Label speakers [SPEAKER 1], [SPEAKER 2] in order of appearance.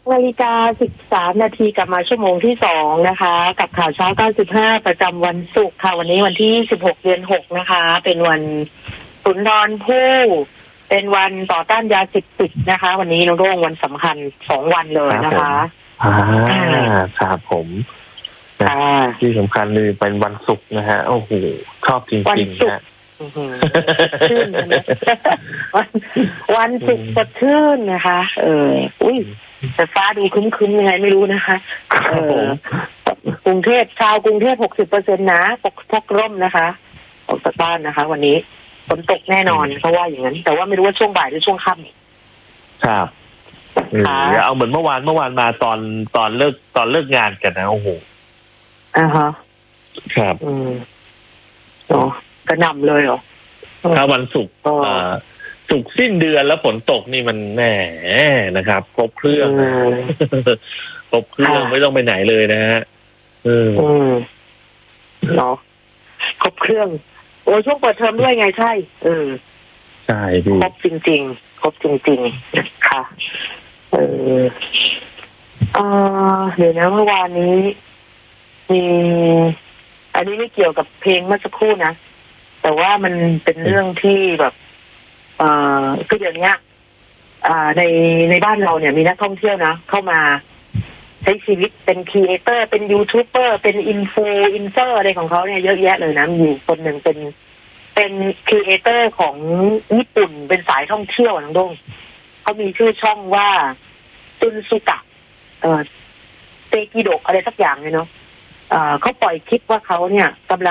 [SPEAKER 1] 16:13 นาทีกลับมาชั่วโมงที่2นะคะกับข่าวเช้า95ประจำวันศุกร์ค่ะวันนี้วันที่16 เดือน 6นะคะเป็นวันสุนทรภู่เป็นวันต่อต้านยาเสพติดนะคะวันนี้น้องโด่งวันสำคัญ2วันเลยนะคะ
[SPEAKER 2] ครับผมที่สำคัญเลยเป็นวันศุกร์นะฮะโอ้โหชอบจริงๆนะ
[SPEAKER 1] ชื่นนะวันศุกร์สดชื่นนะคะอุ้ยแต่ฟ้าดูครึ้มๆยังไงไม่รู้นะคะกรุงเทพชาวกรุงเทพ 60% นะพกร่มนะคะออกจากบ้านนะคะวันนี้ฝนตกแน่นอนเพราะว่าอย่างนั้นแต่ว่าไม่รู้ว่าช่วงบ่ายหรือช่วงค่
[SPEAKER 2] ำครับเอาเหมือนเมื่อวานมาตอนเลิกงานกันนะโอ้โหครับ
[SPEAKER 1] กระหน่ำเลยเหรอ
[SPEAKER 2] ถ้าวันศุกร์ศุกร์สิ้นเดือนแล้วฝนตกนี่มันแหมนะครับครบเครื่องครบเครื่องไม่ต้องไปไหนเลยนะฮะ
[SPEAKER 1] เนาะครบเครื่องโอ้ช่วงเปิดเทอมด้วยไงใช่
[SPEAKER 2] ใช่ดี
[SPEAKER 1] ครบจริงๆครบจริงๆค่ะเดี๋ยวนะเมื่อวานนี้มีอันนี้ไม่เกี่ยวกับเพลงเมื่อสักครู่นะแต่ว่ามันเป็นเรื่องที่แบบคือเดี๋ยวนี้ในบ้านเราเนี่ยมีนักท่องเที่ยวนะเข้ามาใช้ชีวิตเป็นครีเอเตอร์เป็นยูทูบเบอร์เป็นอินเซอร์อะไรของเขาเนี่ยเยอะแยะเลยนะมีคนหนึ่งเป็นครีเอเตอร์ของญี่ปุ่นเป็นสายท่องเที่ยวน้องดงเขามีชื่อช่องว่าตุนซุกะเตกิโดะอะไรสักอย่างเลยเนาะเขาปล่อยคลิปว่าเขาเนี่ยกำลัง